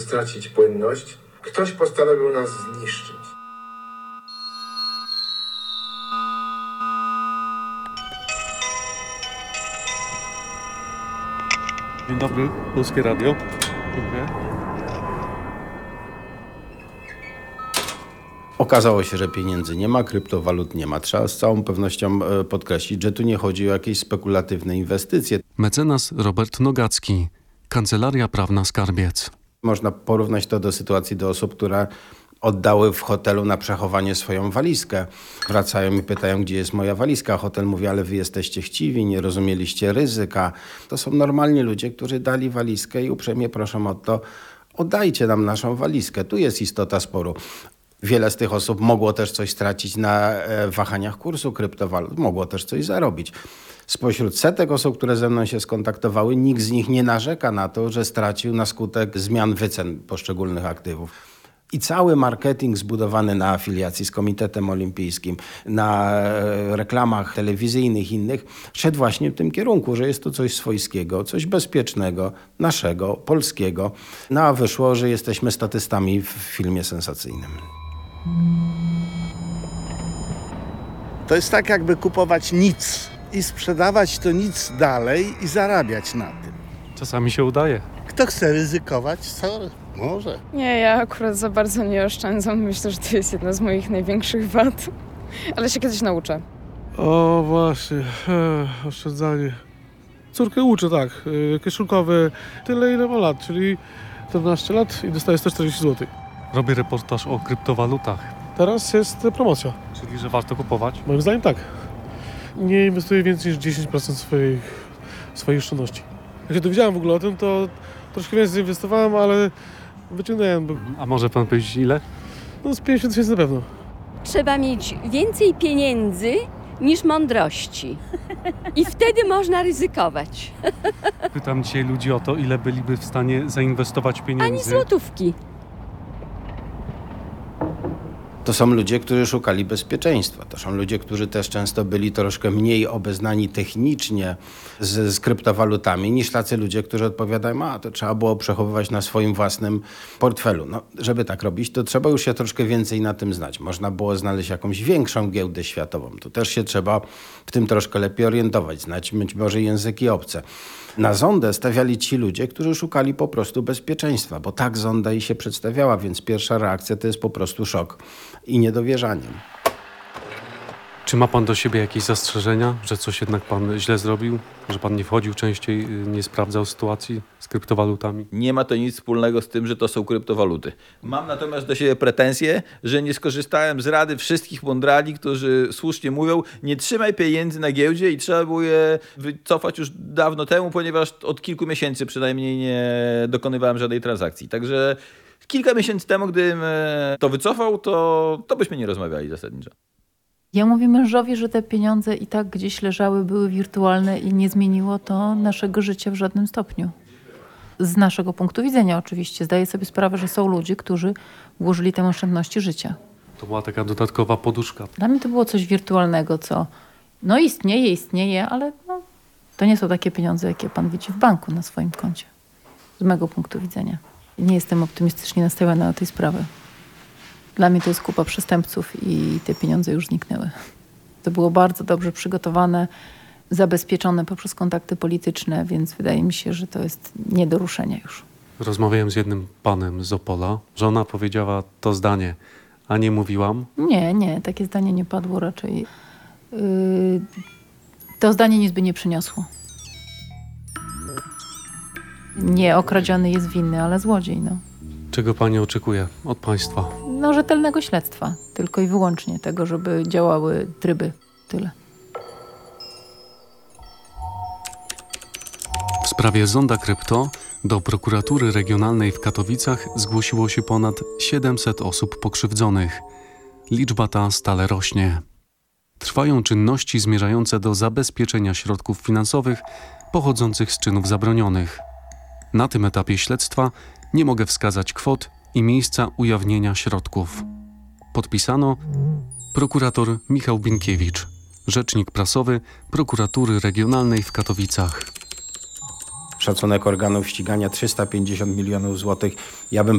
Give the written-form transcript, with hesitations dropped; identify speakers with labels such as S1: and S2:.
S1: stracić płynność, ktoś postanowił nas zniszczyć.
S2: Dzień dobry, Polskie Radio. Dziękuję.
S3: Okazało się, że pieniędzy nie ma, kryptowalut nie ma. Trzeba z całą pewnością podkreślić, że tu nie chodzi o jakieś spekulatywne inwestycje.
S4: Mecenas Robert Nogacki, Kancelaria Prawna Skarbiec.
S3: Można porównać to do sytuacji do osób, które oddały w hotelu na przechowanie swoją walizkę. Wracają i pytają, gdzie jest moja walizka. Hotel mówi, ale wy jesteście chciwi, nie rozumieliście ryzyka. To są normalni ludzie, którzy dali walizkę i uprzejmie proszą o to, oddajcie nam naszą walizkę. Tu jest istota sporu. Wiele z tych osób mogło też coś stracić na wahaniach kursu kryptowalut, mogło też coś zarobić. Spośród setek osób, które ze mną się skontaktowały, nikt z nich nie narzeka na to, że stracił na skutek zmian wycen poszczególnych aktywów. I cały marketing zbudowany na afiliacji z Komitetem Olimpijskim, na reklamach telewizyjnych i innych, szedł właśnie w tym kierunku, że jest to coś swojskiego, coś bezpiecznego, naszego, polskiego. No a wyszło, że jesteśmy statystami w filmie sensacyjnym.
S5: To jest tak, jakby kupować nic i sprzedawać to nic dalej i zarabiać na tym.
S2: Czasami się udaje.
S5: Kto chce ryzykować, co może.
S6: Nie, ja akurat za bardzo nie oszczędzam. Myślę, że to jest jedna z moich największych wad. Ale się kiedyś nauczę.
S7: O właśnie, oszczędzanie. Córkę uczę, tak, kieszonkowy, tyle ile ma lat, czyli 14 lat i dostaję 140 zł.
S2: Robię reportaż o kryptowalutach,
S7: Teraz jest promocja.
S2: czyli że warto kupować.
S7: Moim zdaniem tak. Nie inwestuję więcej niż 10% swoich oszczędności. Jak się dowiedziałem w ogóle o tym, to troszkę więcej inwestowałem, ale wyciągnąłem, bo
S2: A może pan powiedzieć ile?
S7: no z 50 000 na pewno.
S8: Trzeba mieć więcej pieniędzy niż mądrości. I wtedy można ryzykować.
S2: Pytam dzisiaj ludzi o to, ile byliby w stanie zainwestować pieniędzy.
S8: Ani złotówki.
S3: To są ludzie, którzy szukali bezpieczeństwa. To są ludzie, którzy też często byli troszkę mniej obeznani technicznie z kryptowalutami niż tacy ludzie, którzy odpowiadają, a to trzeba było przechowywać na swoim własnym portfelu. No, żeby tak robić, to trzeba już się troszkę więcej na tym znać. Można było znaleźć jakąś większą giełdę światową. Tu też się trzeba w tym troszkę lepiej orientować, znać być może języki obce. Na zondę stawiali ci ludzie, którzy szukali po prostu bezpieczeństwa, bo tak zonda i się przedstawiała, więc pierwsza reakcja to jest po prostu szok i niedowierzanie.
S2: Czy ma pan do siebie jakieś zastrzeżenia, że coś jednak pan źle zrobił? Że pan nie wchodził częściej, nie sprawdzał sytuacji z kryptowalutami?
S9: Nie ma to nic wspólnego z tym, że to są kryptowaluty. Mam natomiast do siebie pretensje, że nie skorzystałem z rady wszystkich mądrali, którzy słusznie mówią, nie trzymaj pieniędzy na giełdzie i trzeba było je wycofać już dawno temu, ponieważ od kilku miesięcy przynajmniej nie dokonywałem żadnej transakcji. Także kilka miesięcy temu, gdybym to wycofał, to byśmy nie rozmawiali zasadniczo.
S10: Ja mówię mężowi, że te pieniądze i tak gdzieś leżały, były wirtualne i nie zmieniło to naszego życia w żadnym stopniu. Z naszego punktu widzenia oczywiście. Zdaję sobie sprawę, że są ludzie, którzy włożyli tam oszczędności życia.
S2: To była taka dodatkowa poduszka.
S10: Dla mnie to było coś wirtualnego, co no istnieje, ale no, to nie są takie pieniądze, jakie pan widzi w banku na swoim koncie. Z mego punktu widzenia. Nie jestem optymistycznie nastawiona na tej sprawy. Dla mnie to jest kupa przestępców i te pieniądze już zniknęły. To było bardzo dobrze przygotowane, zabezpieczone poprzez kontakty polityczne, więc wydaje mi się, że to jest nie do ruszenia już.
S2: Rozmawiałem z jednym panem z Opola. Żona powiedziała to zdanie, a nie mówiłam.
S10: Nie, takie zdanie nie padło raczej. To zdanie nic by nie przyniosło. Nie okradziony jest winny, ale złodziej, no.
S2: Czego pani oczekuje od państwa?
S10: No, rzetelnego śledztwa. Tylko i wyłącznie tego, żeby działały tryby. Tyle.
S4: W sprawie Zonda Krypto do prokuratury regionalnej w Katowicach zgłosiło się ponad 700 osób pokrzywdzonych. Liczba ta stale rośnie. Trwają czynności zmierzające do zabezpieczenia środków finansowych pochodzących z czynów zabronionych. Na tym etapie śledztwa nie mogę wskazać kwot i miejsca ujawnienia środków. Podpisano prokurator Michał Binkiewicz, rzecznik prasowy Prokuratury Regionalnej w Katowicach.
S3: Szacunek organów ścigania 350 milionów złotych. Ja bym